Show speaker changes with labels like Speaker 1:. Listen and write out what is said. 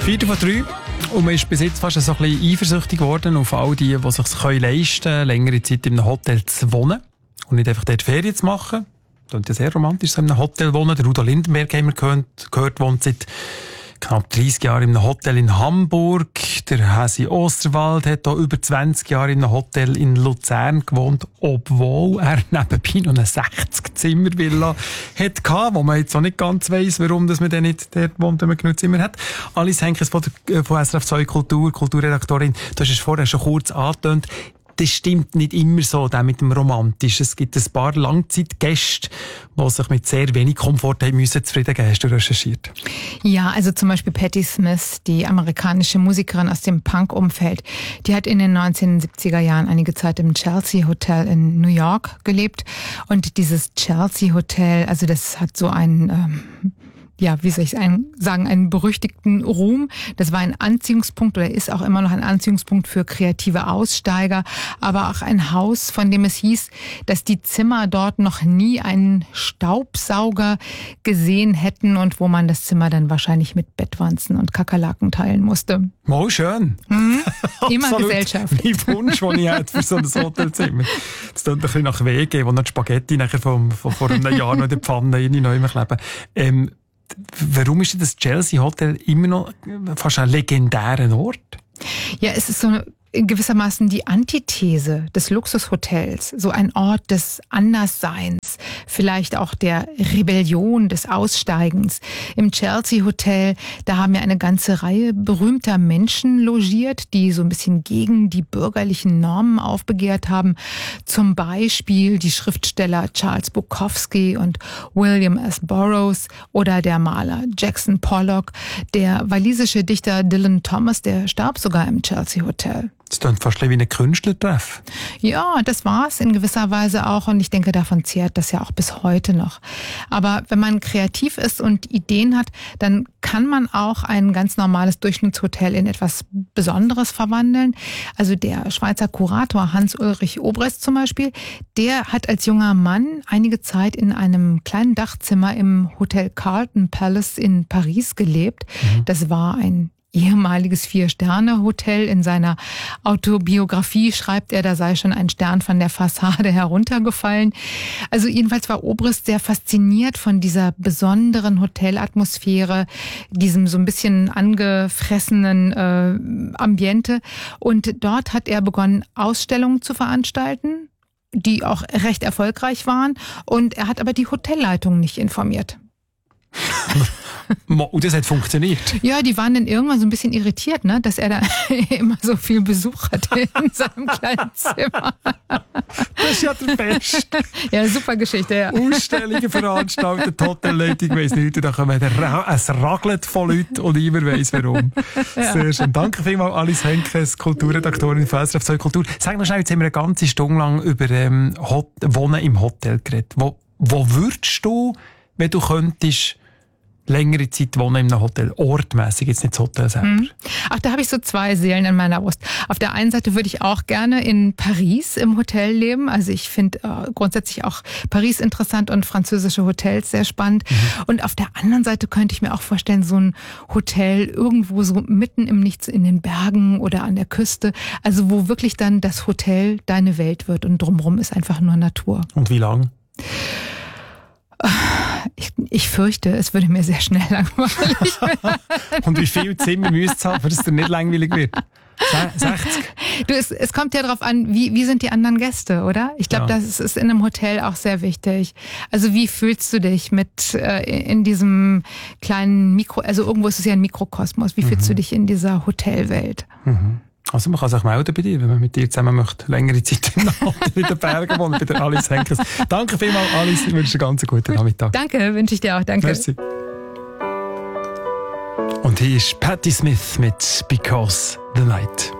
Speaker 1: 4:03. Und man ist bis jetzt fast so ein bisschen eifersüchtig geworden auf all die es sich leisten können, längere Zeit in einem Hotel zu wohnen und nicht einfach dort Ferien zu machen. Das ist ja sehr romantisch, so in einem Hotel wohnen. Der Udo Lindenberg haben wir gehört, wohnt seit knapp 30 Jahren in einem Hotel in Hamburg. Der Hasi Osterwald hat auch über 20 Jahre in einem Hotel in Luzern gewohnt, obwohl er nebenbei noch eine 60-Zimmer-Villa hatte, wo man jetzt auch nicht ganz weiss, warum dass man dann nicht dort wohnt, wenn man genug Zimmer hat. Alice Henkes von SRF 2 Kulturredaktorin, du hast es vorher schon kurz angetönt. Das stimmt nicht immer so, das mit dem Romantischen. Es gibt ein paar Langzeitgäste, die sich mit sehr wenig Komfort haben müssen zufrieden geben. Hast du recherchiert?
Speaker 2: Ja, also zum Beispiel Patti Smith, die amerikanische Musikerin aus dem Punk-Umfeld. Die hat in den 1970er Jahren einige Zeit im Chelsea Hotel in New York gelebt. Und dieses Chelsea Hotel, also das hat so einen einen berüchtigten Ruhm. Das war ein Anziehungspunkt oder ist auch immer noch ein Anziehungspunkt für kreative Aussteiger, aber auch ein Haus, von dem es hieß, dass die Zimmer dort noch nie einen Staubsauger gesehen hätten und wo man das Zimmer dann wahrscheinlich mit Bettwanzen und Kakerlaken teilen musste.
Speaker 1: Oh, schön.
Speaker 2: Mhm. Immer Gesellschaft.
Speaker 1: Mein Wunsch, den ich hätte für so ein Hotelzimmer. Das klingt ein bisschen nach Wege, wo noch die Spaghetti nachher vor einem Jahr noch in der Pfanne neu kleben. Warum ist das Chelsea Hotel immer noch fast ein legendärer Ort?
Speaker 2: Ja, es ist so gewissermaßen die Antithese des Luxushotels, so ein Ort des Andersseins, vielleicht auch der Rebellion, des Aussteigens. Im Chelsea Hotel, da haben ja eine ganze Reihe berühmter Menschen logiert, die so ein bisschen gegen die bürgerlichen Normen aufbegehrt haben. Zum Beispiel die Schriftsteller Charles Bukowski und William S. Burroughs oder der Maler Jackson Pollock. Der walisische Dichter Dylan Thomas, der starb sogar im Chelsea Hotel.
Speaker 1: Das klingt fast wie ein Künstlertreff.
Speaker 2: Ja, das war's in gewisser Weise auch und ich denke, davon zehrt das ja auch bis heute noch. Aber wenn man kreativ ist und Ideen hat, dann kann man auch ein ganz normales Durchschnittshotel in etwas Besonderes verwandeln. Also der Schweizer Kurator Hans-Ulrich Obrest zum Beispiel, der hat als junger Mann einige Zeit in einem kleinen Dachzimmer im Hotel Carlton Palace in Paris gelebt. Das war ein ehemaliges 4-Sterne-Hotel. In seiner Autobiografie schreibt er, da sei schon ein Stern von der Fassade heruntergefallen. Also jedenfalls war Obrist sehr fasziniert von dieser besonderen Hotelatmosphäre, diesem so ein bisschen angefressenen Ambiente. Und dort hat er begonnen, Ausstellungen zu veranstalten, die auch recht erfolgreich waren. Und er hat aber die Hotelleitung nicht informiert.
Speaker 1: Und das hat funktioniert?
Speaker 2: Ja, die waren dann irgendwann so ein bisschen irritiert, ne, dass er da immer so viel Besuch hatte in seinem kleinen Zimmer.
Speaker 1: Das ist ja der Beste.
Speaker 2: Ja, super Geschichte, ja.
Speaker 1: Ausstellungen veranstaltet, Hotelleitung weiss nicht, da kommen es ragelt von Leuten und niemand weiss warum. Ja. Sehr schön. Danke vielmals, Alice Henkes, Kulturredaktorin von SRF 2 Kultur. Sag noch schnell, jetzt haben wir eine ganze Stunde lang über Wohnen im Hotel geredet. Wo würdest du, wenn du könntest, längere Zeit wohnen in einem Hotel, ortmäßig, jetzt nicht das Hotel selber?
Speaker 2: Ach, da habe ich so zwei Seelen in meiner Brust. Auf der einen Seite würde ich auch gerne in Paris im Hotel leben. Also ich finde grundsätzlich auch Paris interessant und französische Hotels sehr spannend. Und auf der anderen Seite könnte ich mir auch vorstellen, so ein Hotel irgendwo so mitten im Nichts in den Bergen oder an der Küste. Also wo wirklich dann das Hotel deine Welt wird und drumherum ist einfach nur Natur.
Speaker 1: Und wie lang?
Speaker 2: Ich fürchte, es würde mir sehr schnell langweilig werden.
Speaker 1: Und wie viel Zimmer müsst ihr haben, dass es dir nicht langweilig wird? 60?
Speaker 2: Du, es kommt ja darauf an, wie sind die anderen Gäste, oder? Ich glaube, das ist in einem Hotel auch sehr wichtig. Also wie fühlst du dich mit in diesem kleinen also irgendwo ist es ja ein Mikrokosmos. Wie fühlst du dich in dieser Hotelwelt?
Speaker 1: Also man kann sich melden bei dir, wenn man mit dir zusammen möchte, längere Zeit in den Bergen wohnen, bei der Alice Henkes. Danke vielmals, Alice. Ich wünsche dir einen ganz guten Nachmittag.
Speaker 2: Danke, wünsche ich dir auch. Danke.
Speaker 1: Merci. Und hier ist Patti Smith mit Because the Night.